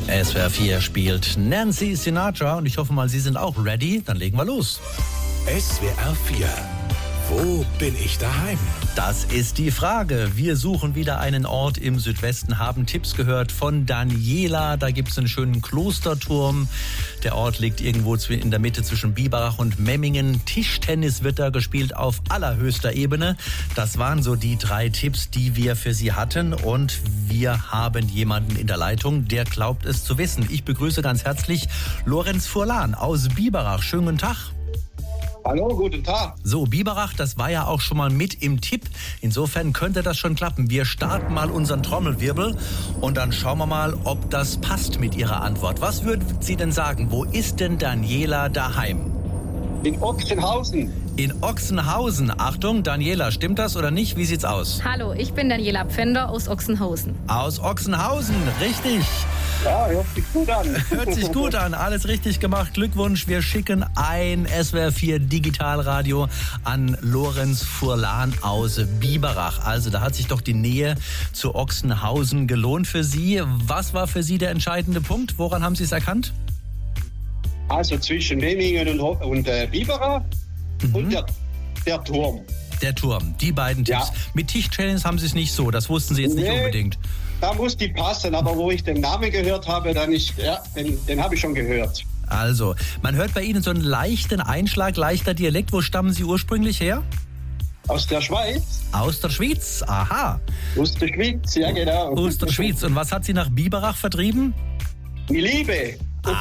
SWR 4 spielt Nancy Sinatra und ich hoffe mal, Sie sind auch ready. Dann legen wir los. SWR 4. Wo bin ich daheim? Das ist die Frage. Wir suchen wieder einen Ort im Südwesten, haben Tipps gehört von Daniela. Da gibt es einen schönen Klosterturm. Der Ort liegt irgendwo in der Mitte zwischen Biberach und Memmingen. Tischtennis wird da gespielt auf allerhöchster Ebene. Das waren so die 3 Tipps, die wir für Sie hatten. Und wir haben jemanden in der Leitung, der glaubt es zu wissen. Ich begrüße ganz herzlich Lorenz Furlan aus Biberach. Schönen guten Tag. Hallo, guten Tag. So, Biberach, das war ja auch schon mal mit im Tipp. Insofern könnte das schon klappen. Wir starten mal unseren Trommelwirbel und dann schauen wir mal, ob das passt mit Ihrer Antwort. Was würden Sie denn sagen? Wo ist denn Daniela daheim? In Ochsenhausen. In Ochsenhausen. Achtung, Daniela, stimmt das oder nicht? Wie sieht's aus? Hallo, ich bin Daniela Pfänder aus Ochsenhausen. Aus Ochsenhausen, richtig. Ja, hört sich gut an. Hört sich gut an, alles richtig gemacht. Glückwunsch, wir schicken ein SWR 4 Digitalradio an Lorenz Furlan aus Biberach. Also da hat sich doch die Nähe zu Ochsenhausen gelohnt für Sie. Was war für Sie der entscheidende Punkt? Woran haben Sie es erkannt? Also zwischen Memmingen und Biberach und der Turm. Der Turm, die beiden Tipps. Ja. Mit Tischtennis haben Sie es nicht so, das wussten Sie jetzt nicht unbedingt. Da muss die passen, aber wo ich den Namen gehört habe, dann ist, ja, den habe ich schon gehört. Also, man hört bei Ihnen so einen leichten Einschlag, leichter Dialekt. Wo stammen Sie ursprünglich her? Aus der Schweiz? Aus der Schweiz, aha. Aus der Schweiz, ja genau. Aus der Schweiz. Und was hat Sie nach Biberach vertrieben? Die Liebe.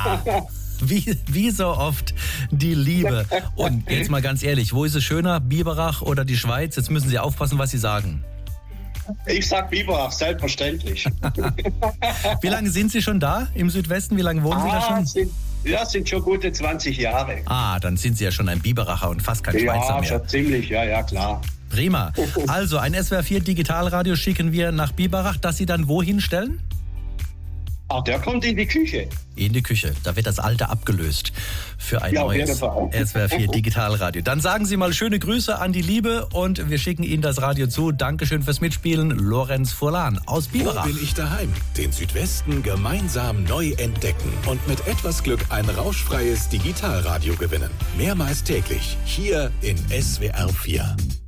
Wie so oft die Liebe. Und jetzt mal ganz ehrlich, wo ist es schöner, Biberach oder die Schweiz? Jetzt müssen Sie aufpassen, was Sie sagen. Ich sag Biberach, selbstverständlich. Wie lange sind Sie schon da im Südwesten? Wie lange wohnen Sie da schon? Sind schon gute 20 Jahre. Dann sind Sie ja schon ein Biberacher und fast kein Schweizer mehr. Ja, schon ziemlich, ja, klar. Prima. Also ein SWR 4 Digitalradio schicken wir nach Biberach, das Sie dann wohin stellen? Ach, der kommt in die Küche. In die Küche. Da wird das Alte abgelöst für ein neues SWR 4 Digitalradio. Dann sagen Sie mal schöne Grüße an die Liebe und wir schicken Ihnen das Radio zu. Dankeschön fürs Mitspielen. Lorenz Furlan aus Biberach. Wo bin ich daheim? Den Südwesten gemeinsam neu entdecken und mit etwas Glück ein rauschfreies Digitalradio gewinnen. Mehrmals täglich hier in SWR 4.